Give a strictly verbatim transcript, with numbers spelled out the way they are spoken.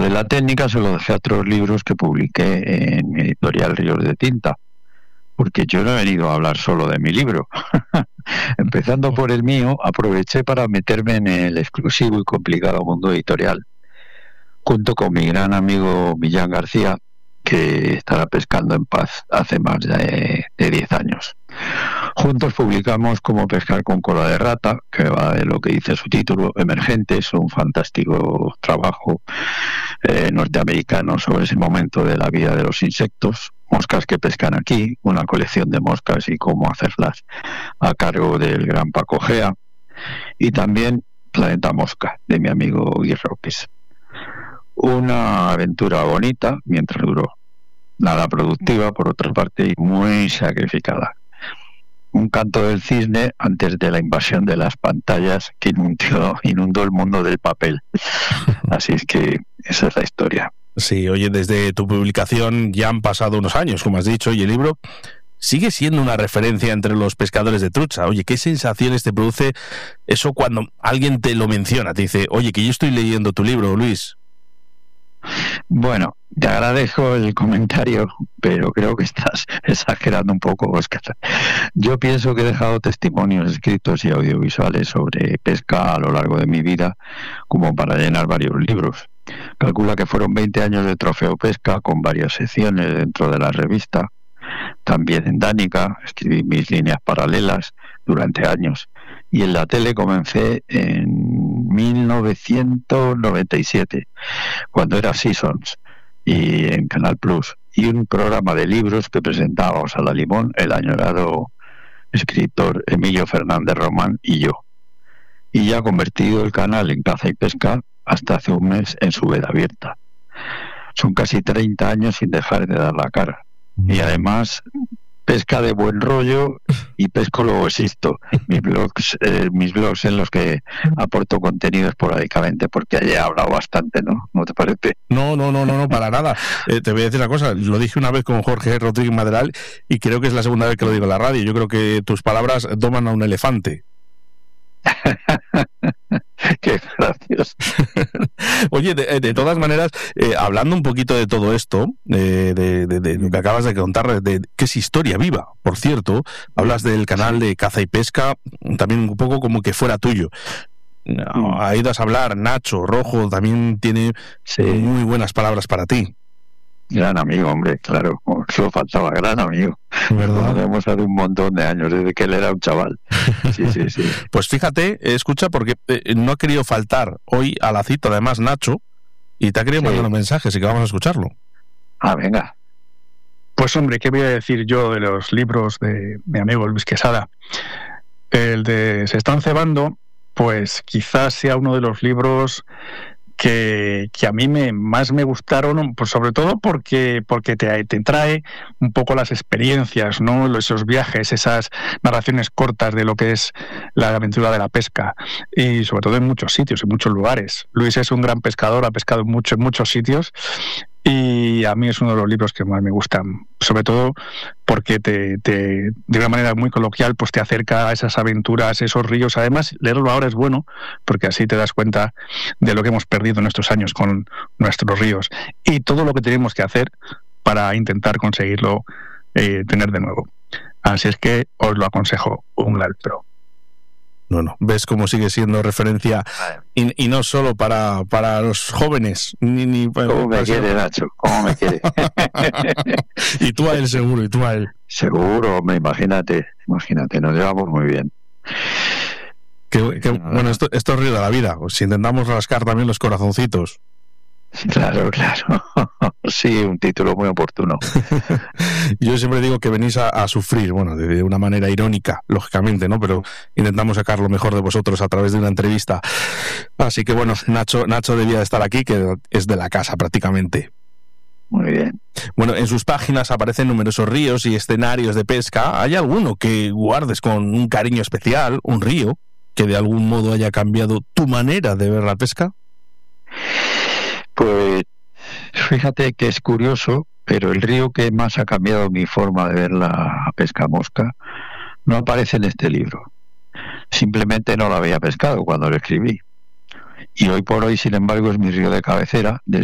de la técnica se lo dejé a otros libros que publiqué en mi editorial Ríos de Tinta, porque yo no he venido a hablar solo de mi libro. Empezando por el mío, aproveché para meterme en el exclusivo y complicado mundo editorial, junto con mi gran amigo Millán García, que estará pescando en paz hace más de, de diez años. Juntos publicamos Cómo pescar con cola de rata, que va de lo que dice su título, Emergentes, un fantástico trabajo eh, norteamericano sobre ese momento de la vida de los insectos. Moscas que pescan aquí, una colección de moscas y cómo hacerlas, a cargo del gran Paco Gea. Y también Planeta Mosca, de mi amigo Guy Roques. Una aventura bonita mientras duró, nada productiva por otra parte y muy sacrificada. Un canto del cisne antes de la invasión de las pantallas que inundó, inundó el mundo del papel. Así es que esa es la historia. Sí, oye, desde tu publicación ya han pasado unos años, como has dicho, y el libro sigue siendo una referencia entre los pescadores de trucha. Oye, ¿qué sensaciones te produce eso cuando alguien te lo menciona? Te dice, oye, que yo estoy leyendo tu libro, Luis. Bueno, te agradezco el comentario, pero creo que estás exagerando un poco, Óscar. Yo pienso que he dejado testimonios escritos y audiovisuales sobre pesca a lo largo de mi vida, como para llenar varios libros. Calcula que fueron veinte años de Trofeo Pesca, con varias secciones dentro de la revista. También en Danica escribí mis líneas paralelas durante años. Y en la tele comencé en mil novecientos noventa y siete, cuando era Seasons, y en Canal Plus, y un programa de libros que presentábamos a la limón el añorado escritor Emilio Fernández Román y yo. Y ya convertido el canal en Caza y Pesca hasta hace un mes en su veda abierta. Son casi treinta años sin dejar de dar la cara. Y además, pesca de buen rollo y pesco luego existo. Mis blogs, eh, mis blogs en los que aporto contenido esporádicamente, porque ya he hablado bastante, ¿no? ¿No te parece? No, no, no, no, no, para nada. Eh, te voy a decir una cosa, lo dije una vez con Jorge Rodríguez Maderal y creo que es la segunda vez que lo digo en la radio. Yo creo que tus palabras doman a un elefante. Qué gracioso. Oye, de, de todas maneras, eh, hablando un poquito de todo esto, eh, de, de, de lo que acabas de contar, de, de que es historia viva, por cierto, hablas del canal de Caza y Pesca, también un poco como que fuera tuyo. No, ha ido a hablar Nacho Rojo, también tiene sí. muy buenas palabras para ti. Gran amigo, hombre, claro, solo faltaba, gran amigo. ¿Verdad? Lo conocemos hace un montón de años, desde que él era un chaval. Sí, sí, sí. Pues fíjate, escucha, porque eh, no ha querido faltar hoy a la cita, además, Nacho, y te ha querido sí. mandar un mensaje, así que vamos a escucharlo. Ah, venga. Pues hombre, ¿qué voy a decir yo de los libros de mi amigo Luis Quesada? El de Se están cebando, pues quizás sea uno de los libros que, que a mí me, más me gustaron, pues sobre todo porque, porque te, te trae un poco las experiencias, ¿no? Esos viajes, esas narraciones cortas de lo que es la aventura de la pesca, y sobre todo en muchos sitios, en muchos lugares. Luis es un gran pescador, ha pescado mucho en muchos sitios, y a mí es uno de los libros que más me gustan, sobre todo porque te, te, de una manera muy coloquial, pues te acerca a esas aventuras, esos ríos. Además, leerlo ahora es bueno, porque así te das cuenta de lo que hemos perdido en estos años con nuestros ríos y todo lo que tenemos que hacer para intentar conseguirlo eh, tener de nuevo. Así es que os lo aconsejo, un gran libro. No, no, ves cómo sigue siendo referencia y, y no solo para, para los jóvenes ni, ni para, ¿Cómo me para quiere, Nacho? ¿Cómo me quiere? Y tú a él seguro, y tú a él seguro, me imagínate, imagínate, nos llevamos muy bien. que, que, bueno, esto, esto es río de la vida, si intentamos rascar también los corazoncitos. Claro, claro. Sí, un título muy oportuno. Yo siempre digo que venís a, a sufrir, bueno, de una manera irónica, lógicamente, ¿no? Pero intentamos sacar lo mejor de vosotros a través de una entrevista. Así que bueno, Nacho, Nacho debía de estar aquí, que es de la casa prácticamente. Muy bien. Bueno, en sus páginas aparecen numerosos ríos y escenarios de pesca. ¿Hay alguno que guardes con un cariño especial, un río, que de algún modo haya cambiado tu manera de ver la pesca? Pues fíjate que es curioso, pero el río que más ha cambiado mi forma de ver la pesca mosca no aparece en este libro. Simplemente no lo había pescado cuando lo escribí. Y hoy por hoy, sin embargo, es mi río de cabecera desde